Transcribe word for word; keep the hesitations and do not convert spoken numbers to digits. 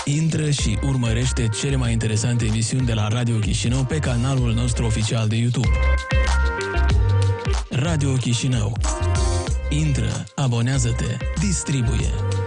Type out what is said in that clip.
Intră și urmărește cele mai interesante emisiuni de la Radio Chișinău pe canalul nostru oficial de YouTube. Radio Chișinău. Intră, abonează-te, distribuie.